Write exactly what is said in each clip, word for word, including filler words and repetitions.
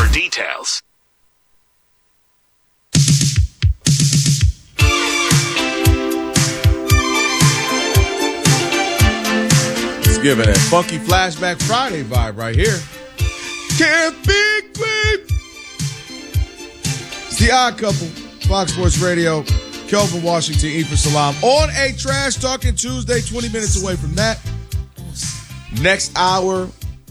details. It's giving a funky Flashback Friday vibe right here. Can't be great. It's the Odd Couple, Fox Sports Radio. Kelvin Washington, Ephraim Salam on a Trash Talking Tuesday, twenty minutes away from that. Next hour,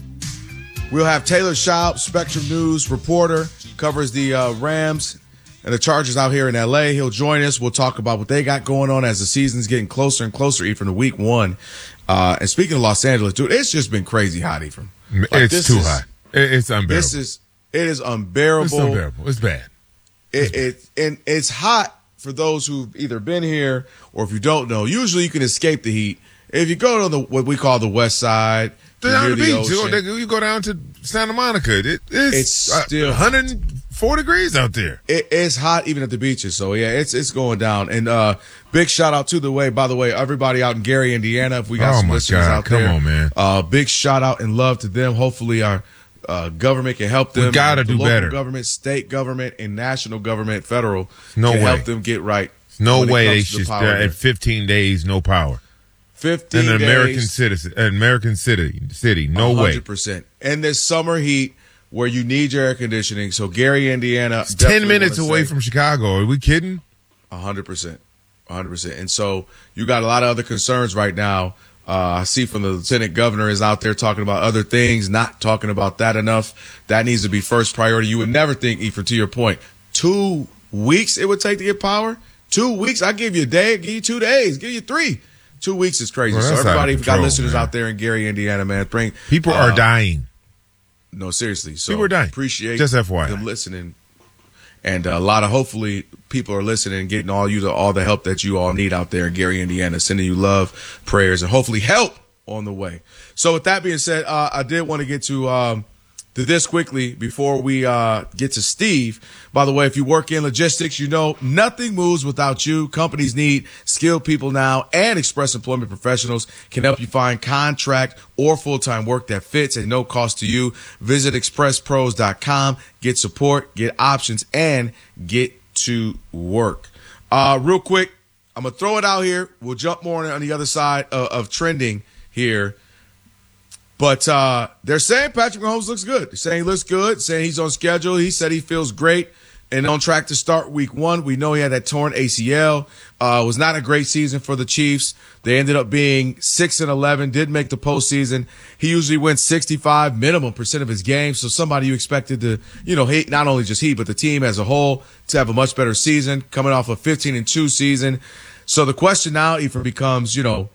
we'll have Taylor Schaub, Spectrum News reporter, covers the uh, Rams and the Chargers out here in L A. He'll join us. We'll talk about what they got going on as the season's getting closer and closer, Ephraim, to week one. Uh, and speaking of Los Angeles, dude, it's just been crazy hot, Ephraim. Like, it's too is, hot. It's unbearable. This is, it is unbearable. It's unbearable. It's bad. It, it and it's hot for those who've either been here or if you don't know. Usually you can escape the heat if you go to the what we call the West Side. Down the beach, the you, go, you go down to Santa Monica. It, it's, it's still one hundred four degrees out there. It, it's hot even at the beaches. So yeah, it's it's going down. And uh, big shout out to the way. By the way, everybody out in Gary, Indiana. If we got oh some my listeners God. out Come there, on, man. Uh, big shout out and love to them. Hopefully our uh, government can help them. We gotta the do local better. Government, state government, and national government, federal. No can way. help them get right. No way they should uh, at fifteen days, no power. fifteen in an days, American citizen, an American city, city, no one hundred way. percent. And this summer heat where you need your air conditioning. So Gary, Indiana, it's ten minutes away from Chicago. Are we kidding? one hundred percent. one hundred percent. And so you got a lot of other concerns right now. Uh, I see from the lieutenant governor is out there talking about other things, not talking about that enough. That needs to be first priority. You would never think, Ephraim, to your point, two weeks it would take to get power. Two weeks. I give you a day, give you two days, give you three. Two weeks is crazy. Well, so everybody, control, got listeners man. out there in Gary, Indiana, man, bring people uh, are dying. No, seriously. So people are dying. Appreciate just F Y I them listening, and uh, a lot of hopefully people are listening, and getting all you the all the help that you all need out there in Gary, Indiana. Sending you love, prayers, and hopefully help on the way. So with that being said, uh, I did want to get to. Um, To this quickly before we uh, get to Steve. By the way, if you work in logistics, you know nothing moves without you. Companies need skilled people now, and Express Employment Professionals can help you find contract or full-time work that fits at no cost to you. Visit express pros dot com, get support, get options, and get to work. Uh, real quick, I'm going to throw it out here. We'll jump more on the other side of, of trending here. But uh, they're saying Patrick Mahomes looks good. They're saying he looks good, saying he's on schedule. He said he feels great and on track to start week one. We know he had that torn A C L. Uh, it was not a great season for the Chiefs. They ended up being six and eleven, did make the postseason. He usually wins sixty-five minimum percent of his games. So somebody you expected to, you know, he, not only just he, but the team as a whole to have a much better season, coming off a fifteen and two season. So the question now, Ephraim, becomes, you know,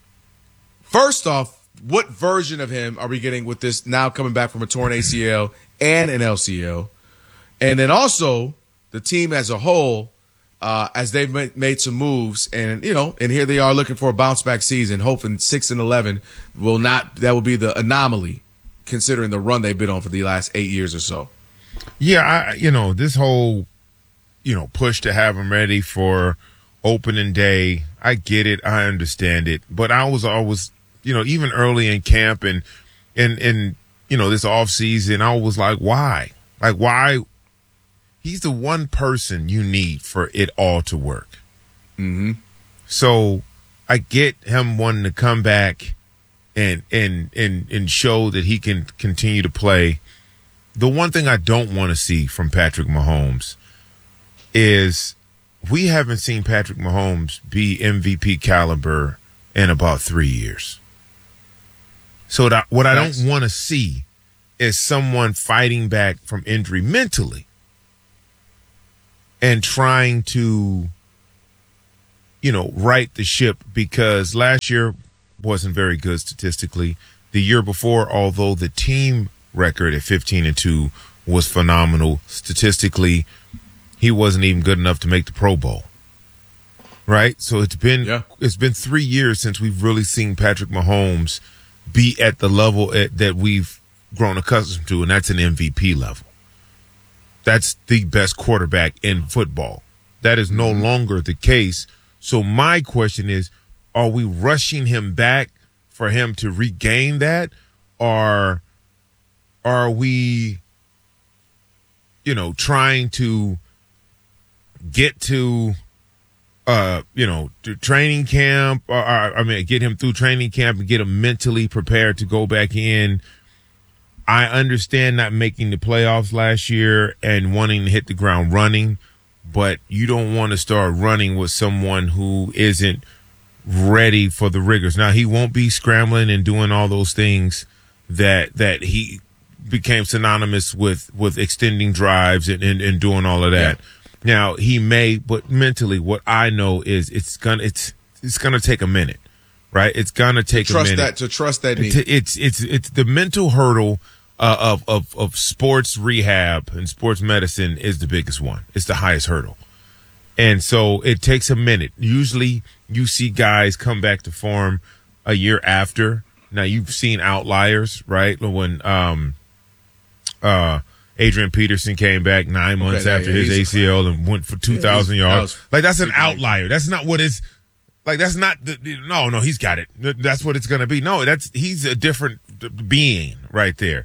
first off, what version of him are we getting with this now coming back from a torn A C L and an L C L? And then also the team as a whole, uh, as they've made, made some moves and, you know, and here they are looking for a bounce back season, hoping six and eleven will not, that will be the anomaly considering the run they've been on for the last eight years or so. Yeah. I, you know, this whole, you know, push to have him ready for opening day. I get it. I understand it, but I was always, you know, even early in camp and, and, and, you know, this off season, I was like, why? Like, why? He's the one person you need for it all to work. Mm-hmm. So I get him wanting to come back and, and, and, and show that he can continue to play. The one thing I don't want to see from Patrick Mahomes is we haven't seen Patrick Mahomes be M V P caliber in about three years. So that, what I don't want to see is someone fighting back from injury mentally and trying to, you know, right the ship, because last year wasn't very good statistically. The year before, although the team record at fifteen and two was phenomenal statistically, he wasn't even good enough to make the Pro Bowl. Right? So it's been yeah. it's been three years since we've really seen Patrick Mahomes be at the level at, that we've grown accustomed to, and that's an M V P level. That's the best quarterback in football. That is no longer the case. So my question is, are we rushing him back for him to regain that? Or are we you know, trying to get to, uh, you know, to training camp, or, or I mean, get him through training camp and get him mentally prepared to go back in. I understand not making the playoffs last year and wanting to hit the ground running, but you don't want to start running with someone who isn't ready for the rigors. Now, he won't be scrambling and doing all those things that that he became synonymous with, with extending drives and, and, and doing all of that. Yeah. Now, he may, but mentally, what I know is it's gonna it's it's gonna take a minute, right? It's gonna take trust a minute that to trust that need. It's it's it's the mental hurdle uh, of of of sports rehab and sports medicine is the biggest one. It's the highest hurdle, and so it takes a minute. Usually, you see guys come back to form a year after. Now, you've seen outliers, right? When um uh. Adrian Peterson came back nine months okay, after yeah, his A C L and went for two thousand yeah, yards. That like, that's an outlier. That's not what it's like. That's not the, no, no, he's got it. That's what it's going to be. No, that's, he's a different being right there.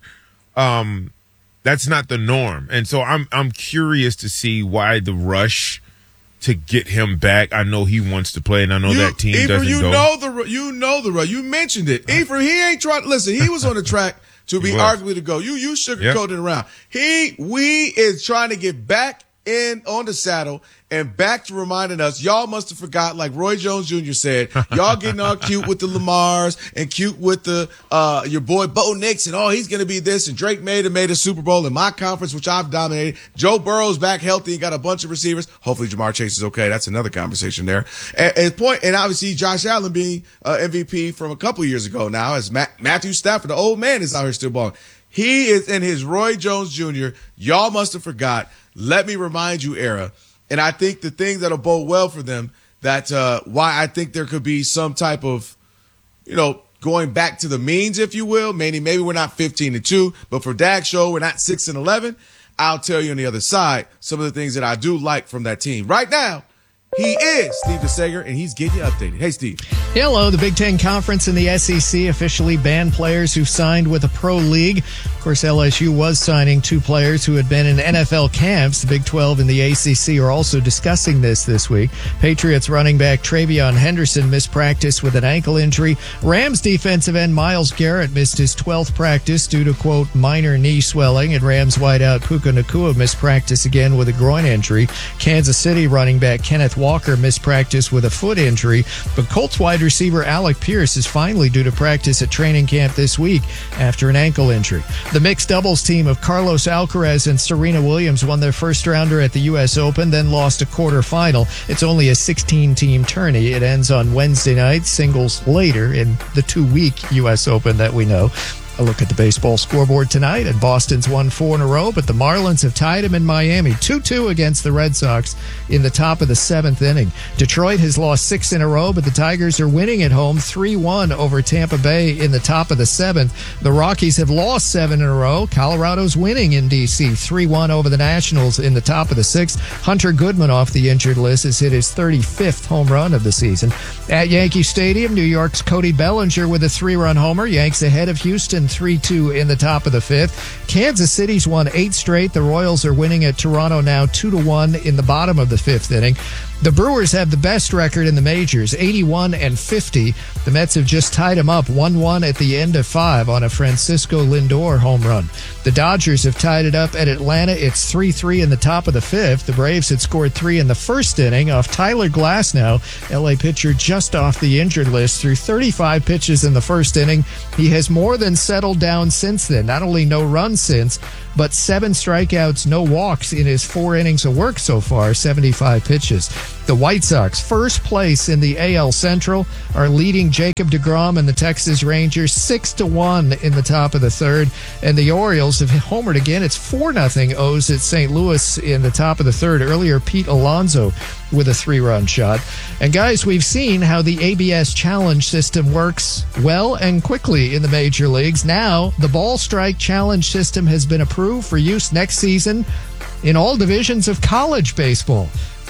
Um, that's not the norm. And so I'm, I'm curious to see why the rush to get him back. I know he wants to play, and I know you, that team Ephraim, doesn't you go. Know the, you know the rush. You mentioned it. Ephraim, he ain't trying, listen, he was on the track to be arguably to go. You you sugarcoated yep. around. He we is trying to get back in on the saddle and back to reminding us, y'all must have forgot, like Roy Jones Junior said, y'all getting all cute with the Lamars and cute with the uh your boy Bo Nix and oh he's gonna be this, and Drake made it made a Super Bowl in my conference, which I've dominated. Joe Burrow's back healthy and got a bunch of receivers. Hopefully Jamar Chase is okay. That's another conversation there. And, and point and obviously Josh Allen being uh, M V P from a couple years ago now, as Matt, Matthew Stafford, the old man, is out here still balling. He is in his Roy Jones Junior Y'all must have forgot. Let me remind you era. And I think the thing that'll bode well for them, that uh, why I think there could be some type of, you know, going back to the means, if you will, meaning maybe we're not fifteen and two, but for Dak's show, we're not six and eleven. I'll tell you on the other side some of the things that I do like from that team. Right now, he is Steve DeSager, and he's getting you updated. Hey, Steve. Hello. The Big Ten Conference and the S E C officially banned players who signed with a pro league. Of course, L S U was signing two players who had been in N F L camps. The Big twelve and the A C C are also discussing this this week. Patriots running back Travion Henderson missed practice with an ankle injury. Rams defensive end Myles Garrett missed his twelfth practice due to, quote, minor knee swelling. And Rams wideout Puka Nacua missed practice again with a groin injury. Kansas City running back Kenneth Walker missed practice with a foot injury. But Colts wide receiver Alec Pierce is finally due to practice at training camp this week after an ankle injury. The mixed doubles team of Carlos Alcaraz and Serena Williams won their first rounder at the U S Open, then lost a quarterfinal. It's only a sixteen-team tourney. It ends on Wednesday night, singles later in the two-week U S Open that we know. A look at the baseball scoreboard tonight, and Boston's won four in a row, but the Marlins have tied them in Miami two two against the Red Sox in the top of the seventh inning. Detroit has lost six in a row, but the Tigers are winning at home three one over Tampa Bay in the top of the seventh. The Rockies have lost seven in a row. Colorado's winning in D C three one over the Nationals in the top of the sixth. Hunter Goodman off the injured list has hit his thirty-fifth home run of the season. At Yankee Stadium, New York's Cody Bellinger with a three-run homer. Yanks ahead of Houston three two in the top of the fifth. Kansas City's won eight straight. The Royals are winning at Toronto now two to one in the bottom of the fifth inning. The Brewers have the best record in the majors, eighty-one and fifty. The Mets have just tied them up one one at the end of five on a Francisco Lindor home run. The Dodgers have tied it up at Atlanta. It's three three in the top of the fifth. The Braves had scored three in the first inning off Tyler Glasnow, L A pitcher just off the injured list. Through thirty-five pitches in the first inning, he has more than settled down since then. Not only no runs since, but seven strikeouts, no walks in his four innings of work so far, seventy-five pitches. The White Sox, first place in the A L Central, are leading Jacob deGrom and the Texas Rangers six to one in the top of the third. And the Orioles have homered again. It's four nothing O's at Saint Louis in the top of the third. Earlier, Pete Alonso with a three-run shot. And guys, we've seen how the A B S Challenge system works well and quickly in the major leagues. Now, the Ball Strike Challenge system has been approved for use next season in all divisions of college baseball.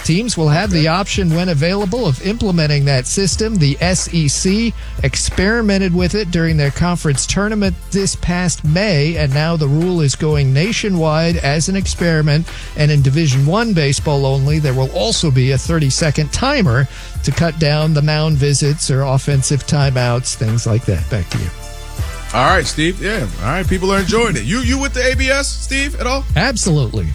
Teams will have the option, when available, of implementing that system. The S E C experimented with it during their conference tournament this past May, and now the rule is going nationwide as an experiment. And in Division One baseball only, there will also be a thirty-second timer to cut down the mound visits or offensive timeouts, things like that. Back to you. All right, Steve. Yeah. All right. People are enjoying it. You you with the A B S, Steve, at all? Absolutely.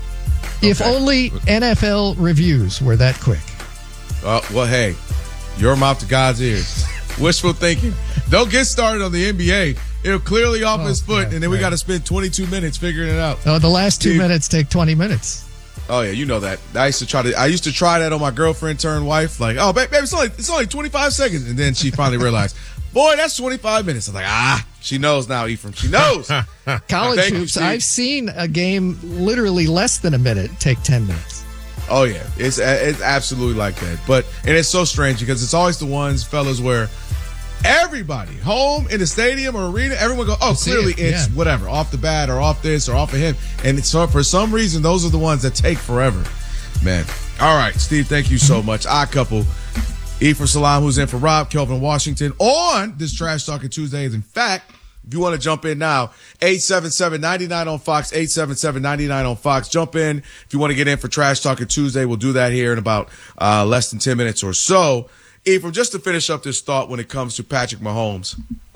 If Okay. only N F L reviews were that quick. Uh, well, hey, your mouth to God's ears. Wishful thinking. Don't get started on the N B A. It'll clearly off Oh, his foot, yeah, and then we right. got to spend twenty-two minutes figuring it out. Oh, the last two Steve. minutes take twenty minutes. Oh yeah, you know that. I used to try to. I used to try that on my girlfriend turned wife. Like, oh, babe, babe, it's only it's only twenty-five seconds, and then she finally realized, boy, that's twenty-five minutes. I'm like, ah, she knows now, Ephraim. She knows. College Thank you, hoops, Steve. I've seen a game literally less than a minute take ten minutes. Oh yeah, it's it's absolutely like that. But and it's so strange because it's always the ones, fellas, where everybody home in the stadium or arena, everyone go, oh, see clearly it, it's yeah. whatever, off the bat or off this or off of him. And it's, so for some reason, those are the ones that take forever, man. All right, Steve, thank you so much. Odd couple. Ephraim Salam, who's in for Rob, Kelvin Washington on this Trash Talking Tuesdays. In fact, if you want to jump in now, eight seven seven, nine nine on Fox, eight seven seven, nine nine on Fox. Jump in. If you want to get in for Trash Talking Tuesday, we'll do that here in about uh, less than ten minutes or so. Ephraim, just to finish up this thought when it comes to Patrick Mahomes,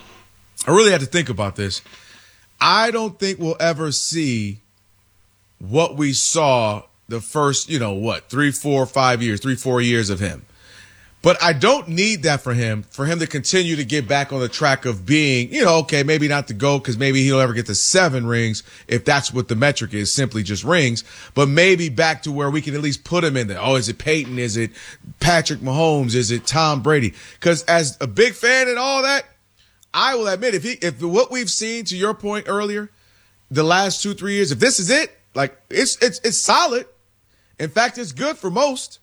I really had to think about this. I don't think we'll ever see what we saw the first, you know, what, three, four, five years, three, four years of him. But I don't need that for him, for him to continue to get back on the track of being, you know, okay, maybe not to go because maybe he'll ever get to seven rings if that's what the metric is, simply just rings, but maybe back to where we can at least put him in there. Oh, is it Peyton? Is it Patrick Mahomes? Is it Tom Brady? Because as a big fan and all that, I will admit, if he, if what we've seen, to your point earlier, the last two, three years, if this is it, like it's, it's, it's solid. In fact, it's good for most.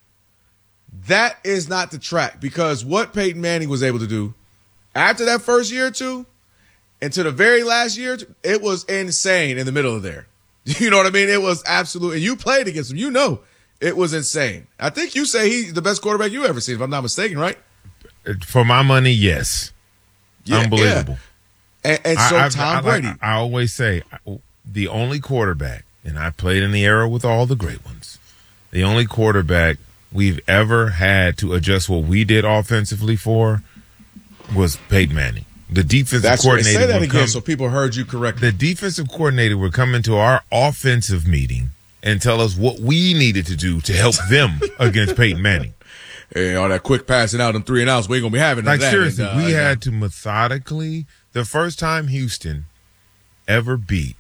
That is not the track, because what Peyton Manning was able to do after that first year or two and to the very last year, it was insane in the middle of there. You know what I mean? It was absolute. And you played against him. You know, it was insane. I think you say he's the best quarterback you ever seen, if I'm not mistaken, right? For my money, yes. Yeah, Unbelievable. Yeah. And, and so I, I, Tom I, Brady. I, I always say the only quarterback, and I played in the era with all the great ones, the only quarterback we've ever had to adjust what we did offensively for was Peyton Manning. The defensive That's coordinator say that would again come, so people heard you correctly. the defensive coordinator would come into our offensive meeting and tell us what we needed to do to help them against Peyton Manning. Hey, all that quick passing out and three and outs, we ain't gonna be having none Like of that. seriously, And, uh, we yeah. had to methodically. The first time Houston ever beat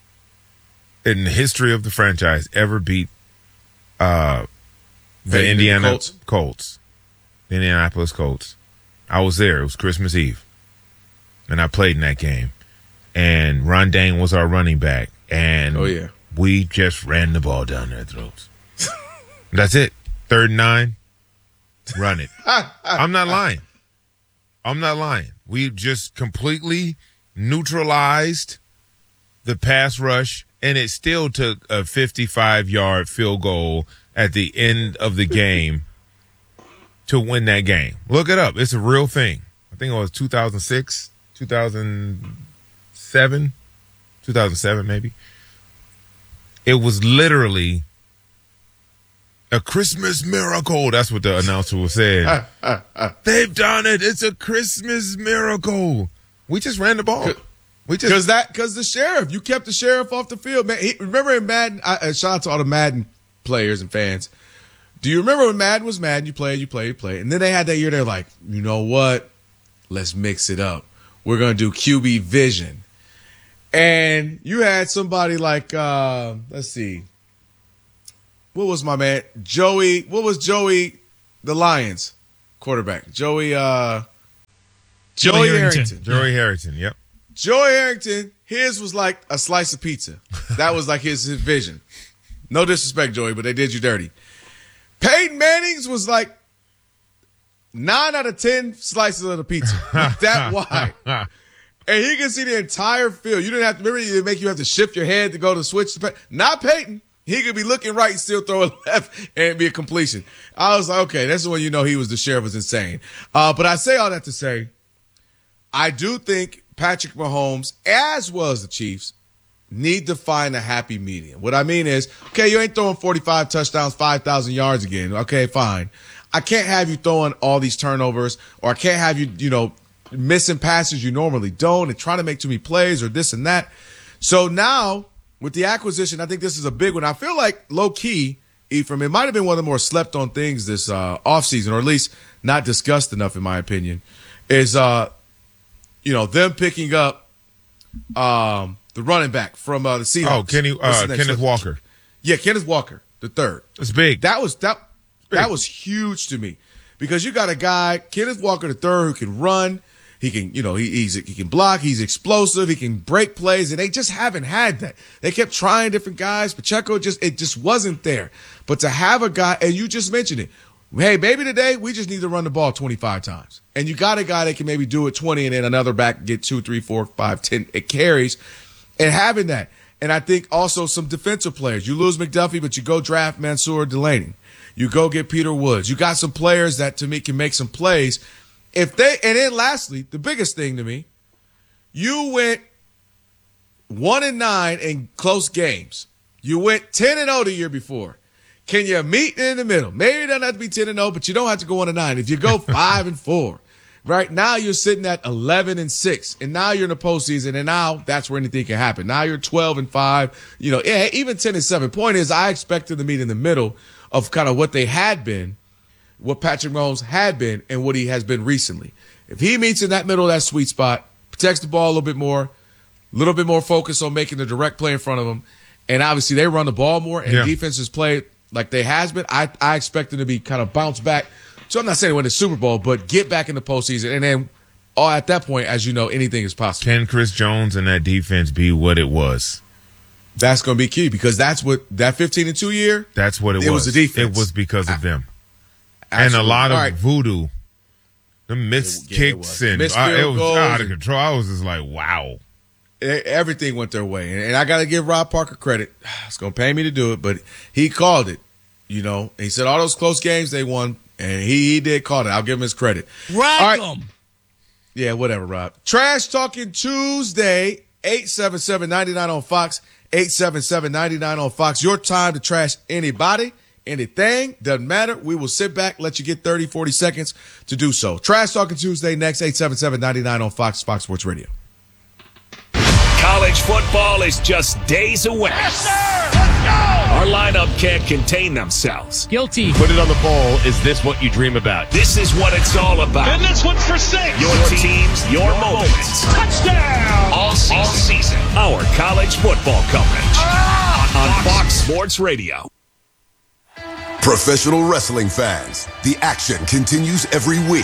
in the history of the franchise ever beat uh, the Hey, the Indiana Colts? Colts, the Indianapolis Colts. I was there. It was Christmas Eve, and I played in that game. And Ron Dane was our running back, and Oh, yeah. we just ran the ball down their throats. That's it. Third and nine, run it. I'm not lying. I'm not lying. We just completely neutralized the pass rush, and it still took a fifty-five-yard field goal at the end of the game to win that game. Look it up. It's a real thing. I think it was two thousand six, two thousand seven, two thousand seven maybe. It was literally a Christmas miracle. That's what the announcer was saying. They've done it. It's a Christmas miracle. We just ran the ball. We just Because that, because the sheriff, you kept the sheriff off the field, man. He, remember in Madden? I, uh, shout out to all the Madden players and fans. Do you remember when Madden was Madden? You played, you played, you played, and then they had that year. They're like, you know what? Let's mix it up. We're gonna do Q B vision, and you had somebody like, uh, let's see, what was my man Joey? What was Joey, the Lions quarterback? Joey, uh, Joey Joey Harrington. Harrington. Joey Harrington. Yep. Joey Harrington, his was like a slice of pizza. That was like his, his vision. No disrespect, Joey, but they did you dirty. Peyton Manning's was like nine out of ten slices of the pizza. That wide. And he can see the entire field. You didn't have to, remember, they make you have to shift your head to go to switch. To Pey- Not Peyton. He could be looking right and still throw it left and be a completion. I was like, okay, that's when you know he was the sheriff was insane. Uh, but I say all that to say, I do think Patrick Mahomes, as well as the Chiefs, need to find a happy medium. What I mean is, okay, you ain't throwing forty-five touchdowns, five thousand yards again. Okay, fine. I can't have you throwing all these turnovers, or I can't have you, you know, missing passes you normally don't and trying to make too many plays or this and that. So now, with the acquisition, I think this is a big one. I feel like low-key, Ephraim, it might have been one of the more slept-on things this uh, offseason, or at least not discussed enough, in my opinion, is, uh, you know, them picking up um, the running back from uh, the Seahawks. Oh, Kenny, uh, Kenneth Walker. Yeah, Kenneth Walker, the third. That's big. That was that. Big. That was huge to me because you got a guy, Kenneth Walker the third, who can run. He can, you know, he he's, he can block. He's explosive. He can break plays, and they just haven't had that. They kept trying different guys. Pacheco just it just wasn't there. But to have a guy, and you just mentioned it. Hey, maybe today we just need to run the ball twenty-five times, and you got a guy that can maybe do it twenty, and then another back get two, three, four, five, ten. It carries, and having that, and I think also some defensive players. You lose McDuffie, but you go draft Mansour Delaney. You go get Peter Woods. You got some players that to me can make some plays. If they, and then lastly, the biggest thing to me, you went one and nine in close games. You went ten and zero the year before. Can you meet in the middle? Maybe it doesn't have to be ten and zero, but you don't have to go one and nine. If you go five and four, right now you're sitting at eleven and six, and now you're in the postseason, and now that's where anything can happen. Now you're twelve and five. You know, yeah, even ten and seven. Point is, I expected to meet in the middle of kind of what they had been. What Patrick Mahomes had been and what he has been recently. If he meets in that middle of that sweet spot, protects the ball a little bit more, a little bit more focus on making the direct play in front of him, and obviously they run the ball more and yeah. defenses play like they has been, I, I expect them to be kind of bounce back. So I'm not saying win the Super Bowl, but get back in the postseason. And then oh, at that point, as you know, anything is possible. Can Chris Jones and that defense be what it was? That's going to be key because that's what that fifteen and two year. That's what it, it was. was the defense. It was because of I, them. Absolutely. And a lot of right. voodoo. The missed yeah, kicks it and missed uh, it was goals out of and, control. I was just like, wow. Everything went their way. And, and I got to give Rob Parker credit. It's going to pay me to do it, but he called it. You know, he said all those close games they won, and he, he did call it. I'll give him his credit. Rock right. him. Yeah, whatever, Rob. Trash Talking Tuesday, eight seven seven, nine nine on Fox, eight seven seven, nine nine on Fox. Your time to trash anybody. Anything, doesn't matter. We will sit back, let you get thirty, forty seconds to do so. Trash Talking Tuesday next, eight seven seven, nine nine on Fox, Fox Sports Radio. College football is just days away. Yes, sir! Let's go! Our lineup can't contain themselves. Guilty. Put it on the bowl. Is this what you dream about? This is what it's all about. And this one's for six. Your teams, your moments. Touchdown! All season. All season. Our college football coverage. Ah, on Fox Sports Radio. Professional wrestling fans, the action continues every week.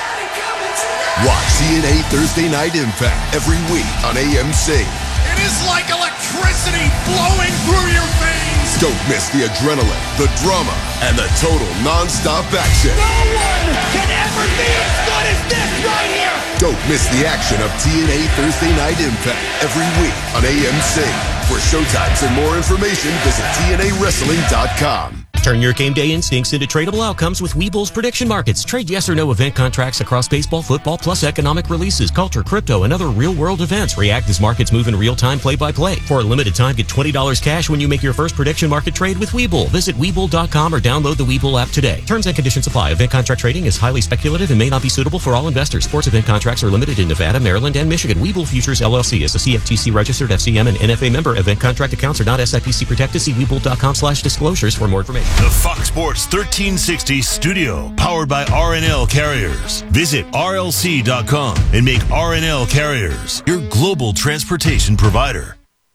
Watch T N A Thursday Night Impact every week on A M C. It is like electricity flowing through your veins. Don't miss the adrenaline, the drama, and the total non-stop action. No one can ever be as good as this right here. Don't miss the action of T N A Thursday Night Impact every week on A M C. For showtimes and more information, visit T N A wrestling dot com. Turn your game day instincts into tradable outcomes with Webull's prediction markets. Trade yes or no event contracts across baseball, football, plus economic releases, culture, crypto, and other real-world events. React as markets move in real time, play-by-play. For a limited time, get twenty dollars cash when you make your first prediction market trade with Webull. Visit Webull dot com or download the Webull app today. Terms and conditions apply. Event contract trading is highly speculative and may not be suitable for all investors. Sports event contracts are limited in Nevada, Maryland, and Michigan. Webull Futures, L L C is a C F T C registered F C M and N F A member. Event contract accounts are not S I P C protected. See Webull dot com slash disclosures for more information. The Fox Sports thirteen sixty studio, powered by R N L Carriers. Visit R L C dot com and make R N L Carriers your global transportation provider.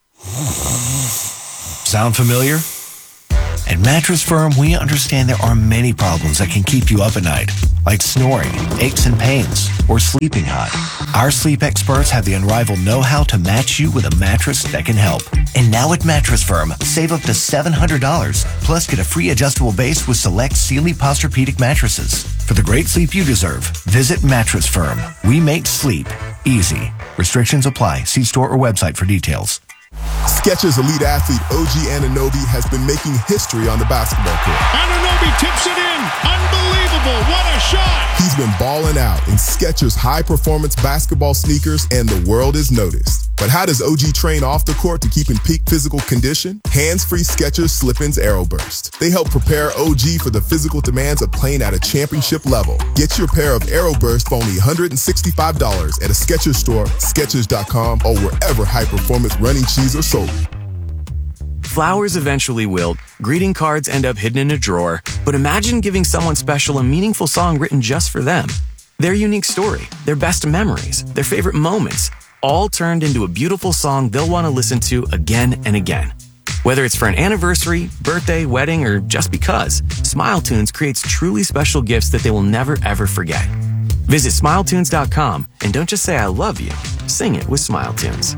Sound familiar? At Mattress Firm, we understand there are many problems that can keep you up at night, like snoring, aches and pains, or sleeping hot. Our sleep experts have the unrivaled know-how to match you with a mattress that can help. And now at Mattress Firm, save up to seven hundred dollars, plus get a free adjustable base with select Sealy Posturepedic mattresses. For the great sleep you deserve, visit Mattress Firm. We make sleep easy. Restrictions apply. See store or website for details. Skechers elite athlete O G Anunoby has been making history on the basketball court. Anunoby tips it in. Unbelievable. What a shot. He's been balling out in Skechers high-performance basketball sneakers, and the world is noticed. But how does O G train off the court to keep in peak physical condition? Hands-free Skechers Slip-ins Aeroburst. They help prepare O G for the physical demands of playing at a championship level. Get your pair of Aeroburst for only one hundred sixty-five dollars at a Skechers store, Skechers dot com, or wherever high-performance running shoes are sold. Flowers eventually wilt, greeting cards end up hidden in a drawer, but imagine giving someone special a meaningful song written just for them. Their unique story, their best memories, their favorite moments, all turned into a beautiful song they'll want to listen to again and again. Whether it's for an anniversary, birthday, wedding, or just because, SmileTunes creates truly special gifts that they will never ever forget. Visit Smile Tunes dot com and don't just say I love you, sing it with SmileTunes.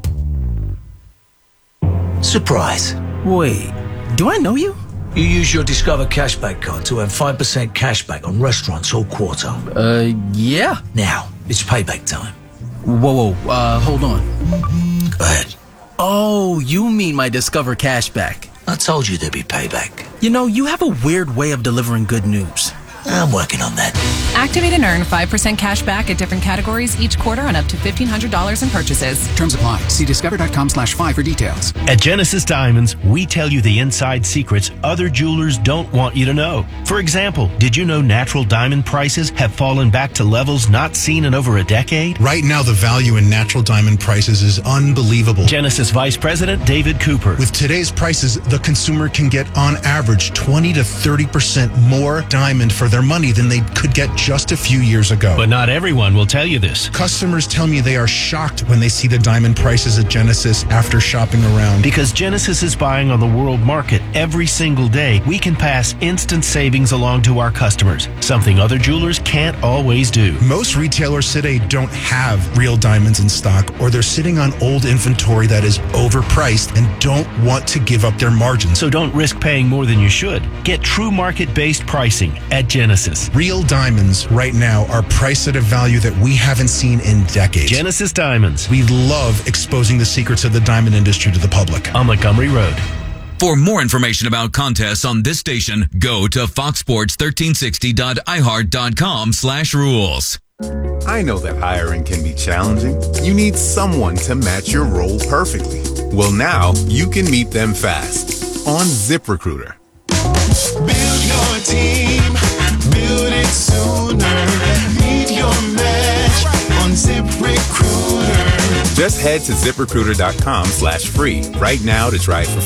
Surprise. Wait, do I know you? You use your Discover Cashback card to earn five percent cashback on restaurants all quarter. Uh, yeah. Now, it's payback time. Whoa, whoa, uh, hold on. Go ahead. Oh, you mean my Discover Cashback. I told you there'd be payback. You know, you have a weird way of delivering good news. I'm working on that. Activate and earn five percent cash back at different categories each quarter on up to fifteen hundred dollars in purchases. Terms apply. See discover.com slash five for details. At Genesis Diamonds, we tell you the inside secrets other jewelers don't want you to know. For example, did you know natural diamond prices have fallen back to levels not seen in over a decade? Right now, the value in natural diamond prices is unbelievable. Genesis Vice President David Cooper. With today's prices, the consumer can get on average twenty to thirty percent more diamond for their money than they could get just a few years ago. But not everyone will tell you this. Customers tell me they are shocked when they see the diamond prices at Genesis after shopping around. Because Genesis is buying on the world market every single day, we can pass instant savings along to our customers, something other jewelers can't always do. Most retailers today don't have real diamonds in stock, or they're sitting on old inventory that is overpriced and don't want to give up their margins. So don't risk paying more than you should. Get true market-based pricing at Genesis. Real diamonds right now are priced at a value that we haven't seen in decades. Genesis Diamonds. We love exposing the secrets of the diamond industry to the public. On Montgomery Road. For more information about contests on this station, go to fox sports thirteen sixty dot i heart dot com slash rules. I know that hiring can be challenging. You need someone to match your role perfectly. Well, now you can meet them fast on ZipRecruiter. Build your team, build it sooner. Meet your match on ZipRecruiter. Just head to ZipRecruiter.com slash free right now to try it for